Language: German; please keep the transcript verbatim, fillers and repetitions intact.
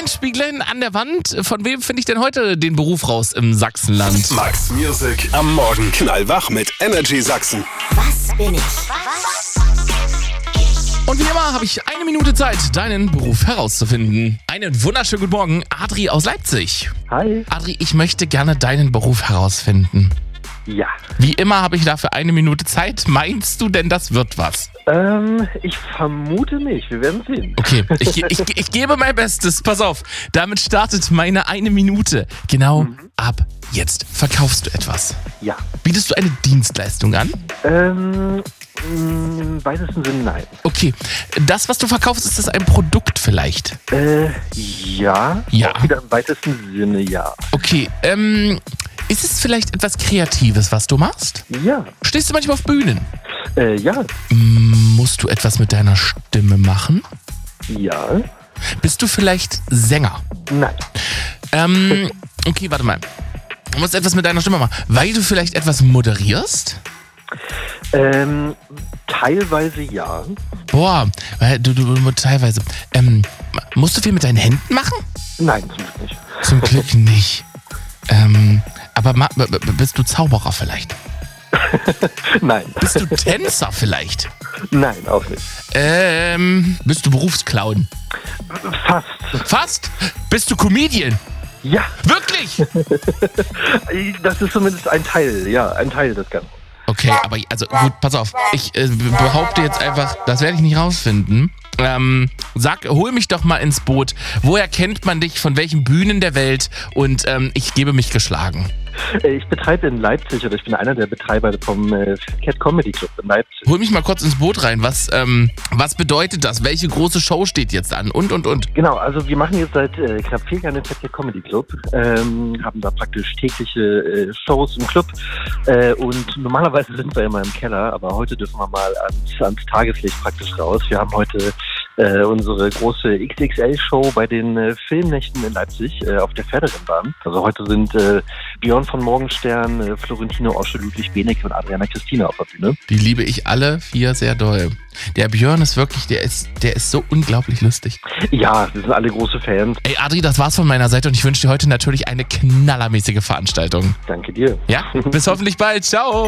Spieglein an der Wand. Von wem finde ich denn heute den Beruf raus im Sachsenland? Max Music am Morgen. Knallwach mit Energy Sachsen. Was bin ich? Und wie immer habe ich eine Minute Zeit, deinen Beruf herauszufinden. Einen wunderschönen guten Morgen, Adri aus Leipzig. Hi. Adri, ich möchte gerne deinen Beruf herausfinden. Ja. Wie immer habe ich dafür eine Minute Zeit. Meinst du denn, das wird was? Ähm, ich vermute nicht. Wir werden sehen. Okay, ich, ge- ich, ge- ich gebe mein Bestes. Pass auf, damit startet meine eine Minute. Genau ab jetzt. Verkaufst du etwas? Ja. Bietest du eine Dienstleistung an? Ähm, im weitesten Sinne nein. Okay, das, was du verkaufst, ist das ein Produkt vielleicht? Äh, ja. Ja. Auch wieder im weitesten Sinne ja. Okay, ähm, ist es vielleicht etwas Kreatives, was du machst? Ja. Stehst du manchmal auf Bühnen? Äh, ja. Mm, Musst du etwas mit deiner Stimme machen? Ja. Bist du vielleicht Sänger? Nein. Ähm, okay, warte mal. Du musst etwas mit deiner Stimme machen. Weil du vielleicht etwas moderierst? Ähm, teilweise ja. Boah, weil du, du, du teilweise. Ähm, musst du viel mit deinen Händen machen? Nein, zum Glück nicht. Zum Glück nicht. Ähm, aber ma, b- b- bist du Zauberer vielleicht? Nein. Bist du Tänzer vielleicht? Nein, auch nicht. Ähm, bist du Berufsclown? Fast. Fast? Bist du Comedian? Ja. Wirklich? Das ist zumindest ein Teil, ja, ein Teil des Ganzen. Okay, aber also gut, pass auf. Ich äh, behaupte jetzt einfach, das werde ich nicht rausfinden. Ähm, sag, hol mich doch mal ins Boot. Woher kennt man dich? Von welchen Bühnen der Welt? Und ähm, ich gebe mich geschlagen. Äh, Ich betreibe in Leipzig, oder ich bin einer der Betreiber vom äh, Cat Comedy Club in Leipzig. Hol mich mal kurz ins Boot rein. Was, ähm, was bedeutet das? Welche große Show steht jetzt an? Und, und, und. Genau, also wir machen jetzt seit äh, knapp vier Jahren den Cat Comedy Club, ähm, haben da praktisch tägliche äh, Shows im Club äh, und normalerweise sind wir immer im Keller, aber heute dürfen wir mal ans, ans Tageslicht praktisch raus. Wir haben heute äh, unsere große X X L-Show bei den äh, Filmnächten in Leipzig äh, auf der Pferderennbahn. Also heute sind äh, Björn von Morgenstern, äh, Florentino Osche, Ludwig Benecke und Adriana Christina auf der Bühne. Die liebe ich alle vier sehr doll. Der Björn ist wirklich, der ist, der ist so unglaublich lustig. Ja, wir sind alle große Fans. Ey, Adri, das war's von meiner Seite und ich wünsche dir heute natürlich eine knallermäßige Veranstaltung. Danke dir. Ja? Bis hoffentlich bald. Ciao.